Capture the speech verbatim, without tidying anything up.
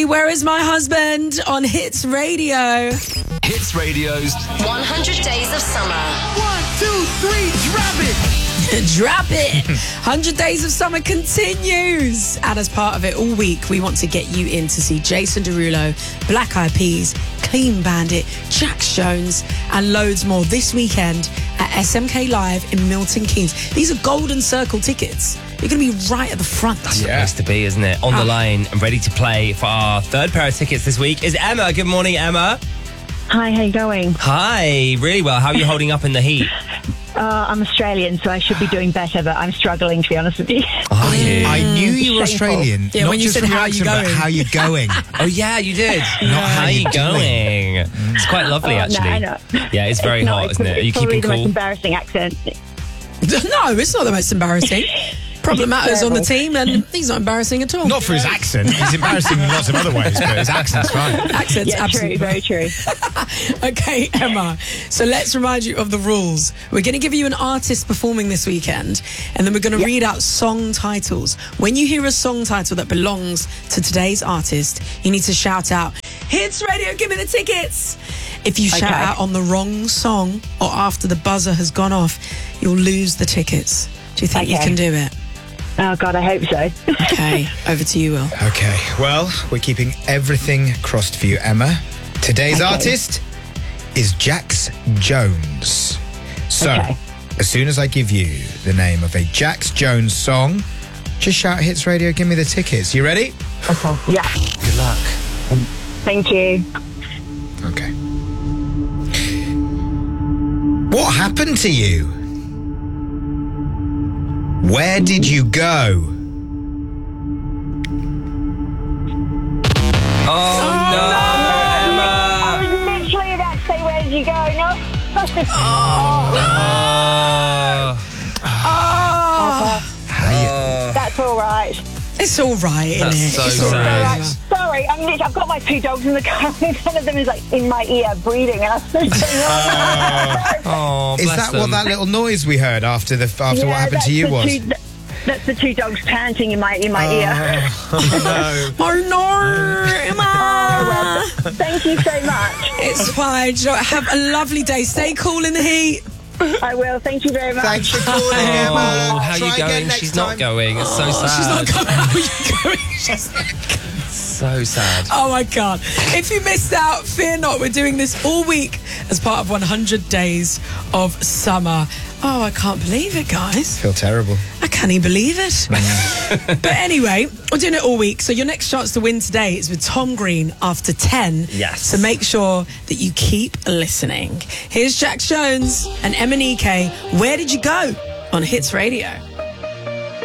Where is my husband on Hits Radio? Hits Radio's one hundred Days of Summer. One, two, three, drop it! Drop it! one hundred Days of Summer continues. And as part of it all week, we want to get you in to see Jason Derulo, Black Eyed Peas, Clean Bandit, Jax Jones, and loads more this weekend at S M K Live in Milton Keynes. These are Golden Circle tickets. You're going to be right at the front. That's yeah. the place to be, isn't it? On oh. the line and ready to play for our third pair of tickets this week is Emma. Good morning, Emma. Hi, how you going? Hi, really well. How are you holding up in the heat? Uh, I'm Australian, so I should be doing better, but I'm struggling, to be honest with you. Are you? I knew you were Shameful. Australian. Yeah, not when you just said from your how accent, you going. but how you going. Oh, yeah, you did. Not how, how you going? going? It's quite lovely, oh, actually. No, I know. Yeah, it's very it's hot, not, isn't it? Are you it's probably keeping the cool? most embarrassing accent. No, it's not the most embarrassing. Probably matters on the team, and he's not embarrassing at all. Not for his accent. He's embarrassing in lots of other ways, but his accent's fine. Accent's yeah, absolutely true, very true. Okay, Emma. So let's remind you of the rules. We're going to give you an artist performing this weekend, and then we're going to yep. read out song titles. When you hear a song title that belongs to today's artist, you need to shout out, "Hits Radio, give me the tickets!" If you shout okay. out on the wrong song or after the buzzer has gone off, you'll lose the tickets. Do you think okay. you can do it? Oh, God, I hope so. Okay, over to you, Will. Okay, well, we're keeping everything crossed for you, Emma. Today's okay. artist is Jax Jones. So, okay. as soon as I give you the name of a Jax Jones song, just shout Hits Radio, give me the tickets. You ready? Okay. Yeah. Good luck. Thank you. Okay. What happened to you? Where did you go? Oh, no, Emma! I was literally about to say, where did you go? No. Oh, no. Oh. Oh. That's all right. It's all right, isn't That's it? so it's all sad. right. Sorry, I'm literally, I've got my two dogs in the car, and one of them is like in my ear breathing, and I'm so Uh, Oh, Is bless that them. what that little noise we heard after the after yeah, what happened that's to you the was? Two, that's the two dogs panting in my in my ear. Oh, no. Oh, no, Emma. Thank you so much. It's fine. You know, have a lovely day. Stay cool in the heat. I will. Thank you very much. Thanks for calling, Emma. Oh, how are Try you again going? next She's time. not going. It's so sad. She's not coming. How are you going? She's not So sad. Oh my God. If you missed out, fear not. We're doing this all week as part of one hundred Days of Summer. Oh, I can't believe it, guys. I feel terrible. I can't even believe it. But anyway, we're doing it all week. So your next chance to win today is with Tom Green after ten. Yes. So make sure that you keep listening. Here's Jax Jones and Emma Nike. Where did you go? On Hits Radio.